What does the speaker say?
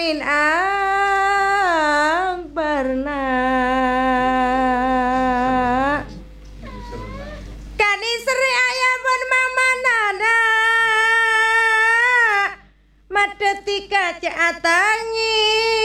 angin ambarna kani sri ayapun mamanana madeti kaca atangi